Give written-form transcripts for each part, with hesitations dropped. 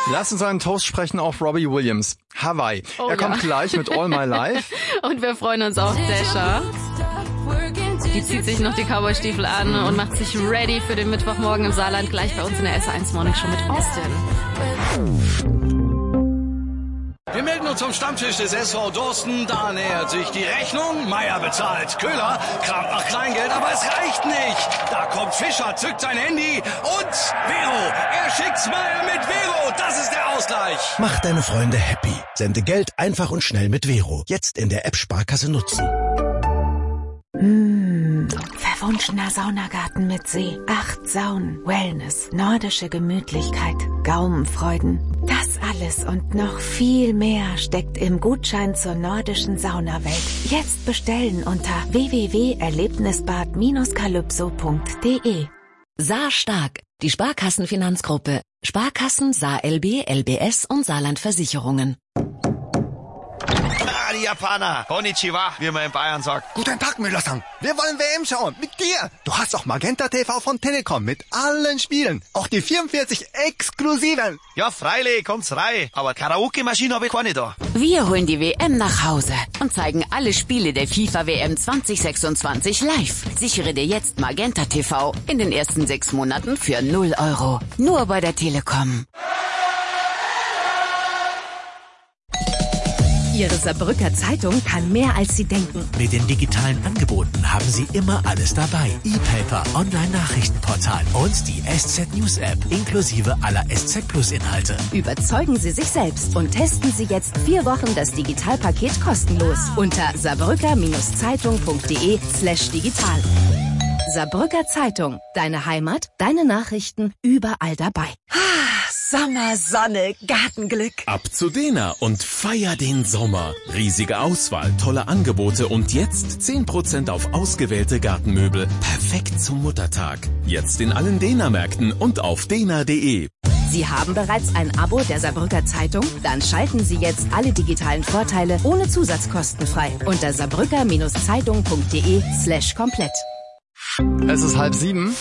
Lass uns einen Toast sprechen auf Robbie Williams. Hawaii. Er kommt gleich mit All My Life. Und wir freuen uns auf Dasher. Die zieht sich noch die Cowboy-Stiefel an und macht sich ready für den Mittwochmorgen im Saarland. Gleich bei uns in der SR1 Morning Show mit Austin. Wir melden uns zum Stammtisch des SV Dorsten. Da nähert sich die Rechnung. Meier bezahlt. Köhler kramt nach Kleingeld, aber es reicht nicht. Da kommt Fischer, zückt sein Handy und Vero. Er schickt's Meier mit Vero. Das ist der Ausgleich. Mach deine Freunde happy. Sende Geld einfach und schnell mit Vero. Jetzt in der App Sparkasse nutzen. Verwunschener Saunagarten mit See. 8 Saunen, Wellness, nordische Gemütlichkeit, Gaumenfreuden. Das alles und noch viel mehr steckt im Gutschein zur nordischen Saunawelt. Jetzt bestellen unter www.erlebnisbad-calypso.de. Saar Stark, die Sparkassenfinanzgruppe. Sparkassen, Saar LB, LBS und Saarland Versicherungen. Die Japaner. Konnichiwa, wie man in Bayern sagt. Guten Tag, Müller-san. Wir wollen WM schauen. Mit dir. Du hast auch Magenta TV von Telekom mit allen Spielen. Auch die 44 exklusiven. Ja, freilich, kommt's rein. Aber Karaoke-Maschine habe ich keine da. Wir holen die WM nach Hause und zeigen alle Spiele der FIFA-WM 2026 live. Sichere dir jetzt Magenta TV in den ersten 6 Monaten für 0 €. Nur bei der Telekom. Ihre Saarbrücker Zeitung kann mehr, als Sie denken. Mit den digitalen Angeboten haben Sie immer alles dabei. E-Paper, Online-Nachrichtenportal und die SZ News App inklusive aller SZ Plus Inhalte. Überzeugen Sie sich selbst und testen Sie jetzt 4 Wochen das Digitalpaket kostenlos unter saarbrücker-zeitung.de/digital. Saarbrücker Zeitung, deine Heimat, deine Nachrichten, überall dabei. Sommer, Sonne, Gartenglück. Ab zu Dena und feier den Sommer. Riesige Auswahl, tolle Angebote und jetzt 10% auf ausgewählte Gartenmöbel. Perfekt zum Muttertag. Jetzt in allen Dena-Märkten und auf dena.de. Sie haben bereits ein Abo der Saarbrücker Zeitung? Dann schalten Sie jetzt alle digitalen Vorteile ohne Zusatzkosten frei unter saarbrücker-zeitung.de/komplett. Es ist 6:30.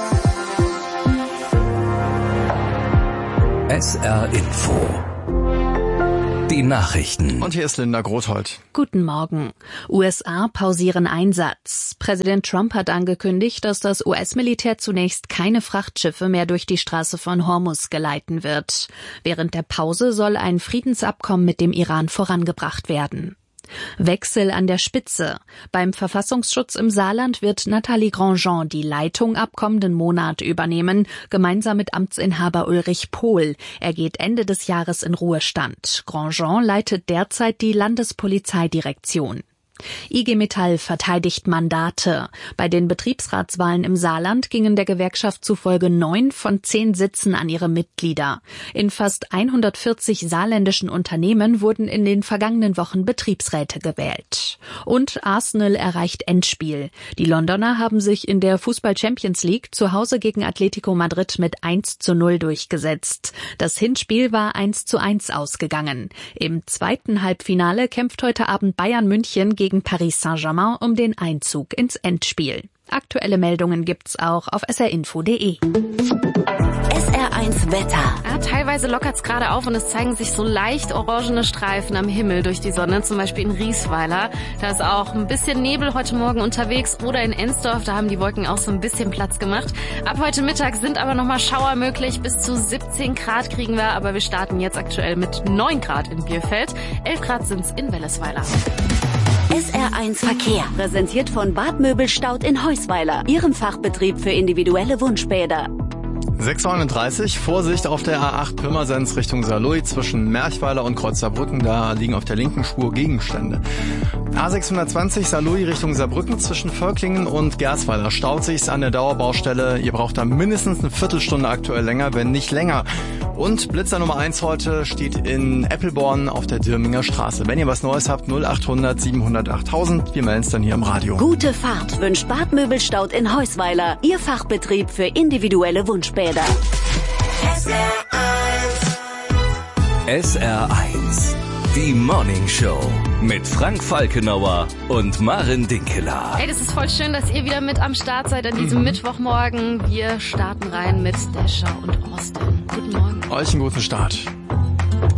SR Info. Die Nachrichten. Und hier ist Linda Grothold. Guten Morgen. USA pausieren Einsatz. Präsident Trump hat angekündigt, dass das US-Militär zunächst keine Frachtschiffe mehr durch die Straße von Hormuz geleiten wird. Während der Pause soll ein Friedensabkommen mit dem Iran vorangebracht werden. Wechsel an der Spitze. Beim Verfassungsschutz im Saarland wird Nathalie Grandjean die Leitung ab kommenden Monat übernehmen, gemeinsam mit Amtsinhaber Ulrich Pohl. Er geht Ende des Jahres in Ruhestand. Grandjean leitet derzeit die Landespolizeidirektion. IG Metall verteidigt Mandate. Bei den Betriebsratswahlen im Saarland gingen der Gewerkschaft zufolge 9 von 10 Sitzen an ihre Mitglieder. In fast 140 saarländischen Unternehmen wurden in den vergangenen Wochen Betriebsräte gewählt. Und Arsenal erreicht Endspiel. Die Londoner haben sich in der Fußball-Champions League zu Hause gegen Atletico Madrid mit 1:0 durchgesetzt. Das Hinspiel war 1:1 ausgegangen. Im zweiten Halbfinale kämpft heute Abend Bayern München gegen Paris Saint-Germain um den Einzug ins Endspiel. Aktuelle Meldungen gibt's auch auf srinfo.de. SR1 Wetter. Ja, teilweise lockert's gerade auf und es zeigen sich so leicht orangene Streifen am Himmel durch die Sonne, zum Beispiel in Riesweiler. Da ist auch ein bisschen Nebel heute Morgen unterwegs oder in Ensdorf, da haben die Wolken auch so ein bisschen Platz gemacht. Ab heute Mittag sind aber nochmal Schauer möglich, bis zu 17 Grad kriegen wir, aber wir starten jetzt aktuell mit 9 Grad in Bierfeld, 11 Grad sind's in Wellesweiler. SR1 Verkehr. Präsentiert von Bad Möbelstaud in Heusweiler. Ihrem Fachbetrieb für individuelle Wunschbäder. 6:39, Vorsicht auf der A8 Pirmasens Richtung Saarlouis zwischen Merchweiler und Kreuzsaarbrücken. Da liegen auf der linken Spur Gegenstände. A620 Saarlouis Richtung Saarbrücken zwischen Völklingen und Gersweiler staut sich's an der Dauerbaustelle. Ihr braucht da mindestens eine Viertelstunde aktuell länger, wenn nicht länger. Und Blitzer Nummer 1 heute steht in Eppelborn auf der Dirminger Straße. Wenn ihr was Neues habt, 0800 700 8000. Wir melden es dann hier im Radio. Gute Fahrt wünscht Bad Möbelstaud in Heusweiler. Ihr Fachbetrieb für individuelle Wunschbäder. SR1. Die Morning Show mit Frank Falkenauer und Maren Dinkeler. Hey, das ist voll schön, dass ihr wieder mit am Start seid an diesem Mittwochmorgen. Wir starten rein mit Dasher und Austin. Guten Morgen. Euch einen guten Start.